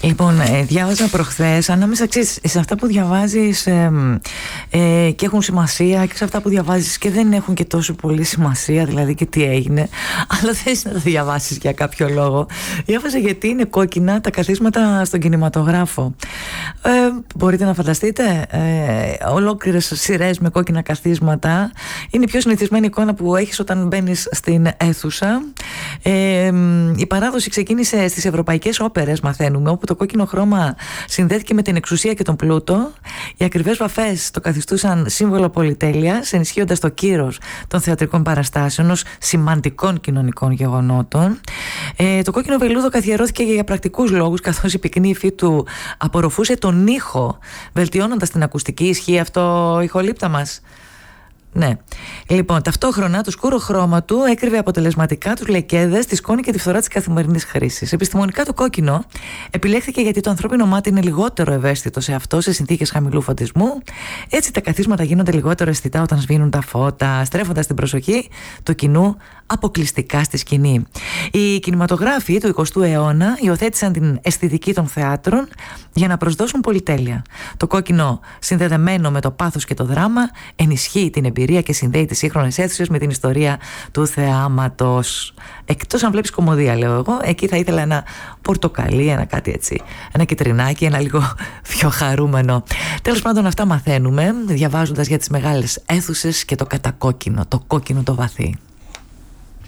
Λοιπόν, διάβαζα προχθές, ανάμεσα σε αυτά που διαβάζεις και έχουν σημασία και σε αυτά που διαβάζεις και δεν έχουν και τόσο πολύ σημασία, δηλαδή και τι έγινε, αλλά θες να τα διαβάσεις για κάποιο λόγο. Διάβαζα γιατί είναι κόκκινα τα καθίσματα στον κινηματογράφο. Μπορείτε να φανταστείτε, ολόκληρες σειρές με κόκκινα καθίσματα. Είναι η πιο συνηθισμένη εικόνα που έχεις όταν μπαίνεις στην αίθουσα. Η παράδοση ξεκίνησε στις ευρωπαϊκές όπερες, μαθαίνουμε, όπου το κόκκινο χρώμα συνδέθηκε με την εξουσία και τον πλούτο. Οι ακριβές βαφές το καθιστούσαν σύμβολο πολυτέλειας, ενισχύοντας το κύρος των θεατρικών παραστάσεων ως σημαντικών κοινωνικών γεγονότων. Το κόκκινο βελούδο καθιερώθηκε για πρακτικούς λόγους, καθώς η πυκνή υφή του απορροφούσε τον ήχο, βελτιώνοντας την ακουστική ισχύ. Αυτό ηχολήπτα μας. Ναι. Λοιπόν, ταυτόχρονα το σκούρο χρώμα του έκρυβε αποτελεσματικά τους λεκέδες, τη σκόνη και τη φθορά της καθημερινής χρήσης. Επιστημονικά το κόκκινο επιλέχθηκε γιατί το ανθρώπινο μάτι είναι λιγότερο ευαίσθητο σε αυτό σε συνθήκες χαμηλού φωτισμού. Έτσι τα καθίσματα γίνονται λιγότερο αισθητά όταν σβήνουν τα φώτα, στρέφοντας την προσοχή του κοινού αποκλειστικά στη σκηνή. Οι κινηματογράφοι του 20ου αιώνα υιοθέτησαν την αισθητική των θεάτρων για να προσδώσουν πολυτέλεια. Το κόκκινο, συνδεδεμένο με το πάθος και το δράμα, ενισχύει την εμπειρία και συνδέει τις σύγχρονες αίθουσες με την ιστορία του θεάματος. Εκτός αν βλέπεις κομμωδία, λέω εγώ, εκεί θα ήθελα ένα πορτοκαλί, ένα κάτι έτσι, ένα κιτρινάκι, ένα λίγο πιο χαρούμενο. Τέλος πάντων, αυτά μαθαίνουμε διαβάζοντας για τις μεγάλες αίθουσες και το κατακόκκινο, το κόκκινο το βαθύ.